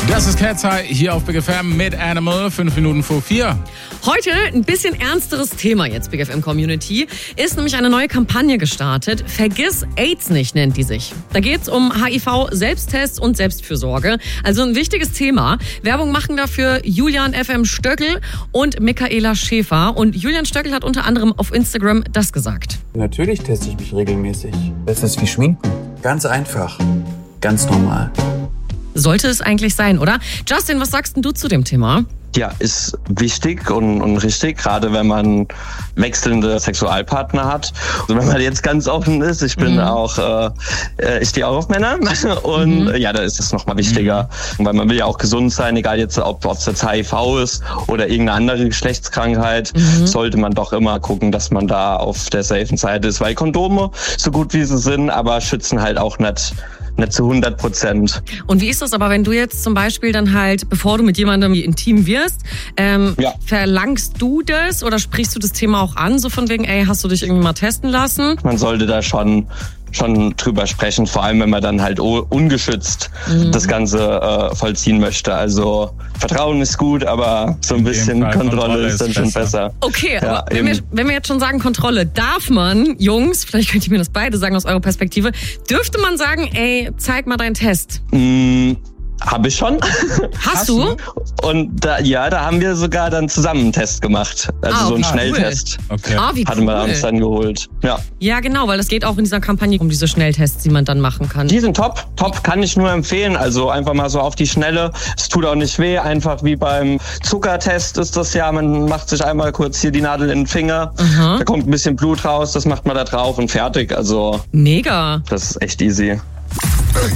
Das ist Cat's Eye hier auf Big FM mit Animal, 5 Minuten vor 4. Heute ein bisschen ernsteres Thema jetzt, Big FM Community. Ist nämlich eine neue Kampagne gestartet. Vergiss AIDS nicht, nennt die sich. Da geht's um HIV, Selbsttests und Selbstfürsorge. Also ein wichtiges Thema. Werbung machen dafür Julian FM Stöckel und Michaela Schäfer. Und Julian Stöckel hat unter anderem auf Instagram das gesagt. Natürlich teste ich mich regelmäßig. Das ist wie Schminken. Ganz einfach. Ganz normal. Sollte es eigentlich sein, oder? Justin, was sagst denn du zu dem Thema? Ja, ist wichtig und richtig, gerade wenn man wechselnde Sexualpartner hat. Also wenn man jetzt ganz offen ist, ich bin auch, ich stehe auch auf Männer und ja, da ist es nochmal wichtiger, weil man will ja auch gesund sein, egal jetzt ob es jetzt HIV ist oder irgendeine andere Geschlechtskrankheit, sollte man doch immer gucken, dass man da auf der safen Seite ist, weil Kondome, so gut wie sie sind, aber schützen halt auch nicht zu 100%. Und wie ist das aber, wenn du jetzt zum Beispiel dann halt, bevor du mit jemandem intim wirst, verlangst du das oder sprichst du das Thema auch an, so von wegen, ey, hast du dich irgendwie mal testen lassen? Man sollte da schon drüber sprechen, vor allem wenn man dann halt ungeschützt das Ganze vollziehen möchte. Also Vertrauen ist gut, aber so ein bisschen Kontrolle ist dann schon besser. Okay, ja, aber wenn wir jetzt schon sagen Kontrolle, darf man, Jungs, vielleicht könnt ihr mir das beide sagen aus eurer Perspektive, dürfte man sagen, ey, zeig mal deinen Test? Habe ich schon. Hast du? Und da haben wir sogar dann zusammen einen Test gemacht. Also so einen Schnelltest. Cool. Okay. Wie cool. Hatten wir uns dann geholt. Ja, genau, weil es geht auch in dieser Kampagne um diese Schnelltests, die man dann machen kann. Die sind top. Top kann ich nur empfehlen. Also einfach mal so auf die Schnelle. Es tut auch nicht weh. Einfach wie beim Zuckertest ist das ja. Man macht sich einmal kurz hier die Nadel in den Finger. Da kommt ein bisschen Blut raus. Das macht man da drauf und fertig. Also mega. Das ist echt easy.